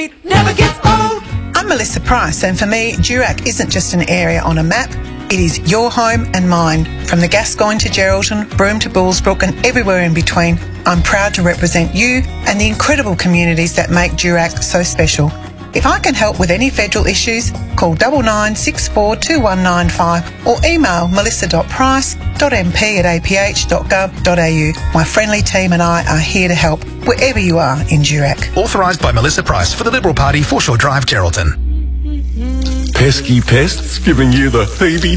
It never gets old. I'm Melissa Price, and for me, Durack isn't just an area on a map, it is your home and mine. From the Gascoyne to Geraldton, Broome to Bullsbrook and everywhere in between, I'm proud to represent you and the incredible communities that make Durack so special. If I can help with any federal issues, call 99642195 or email melissa.price.mp@aph.gov.au. My friendly team and I are here to help wherever you are in Durack. Authorised by Melissa Price for the Liberal Party, Foreshore Drive, Geraldton. Pesky pests giving you the heebie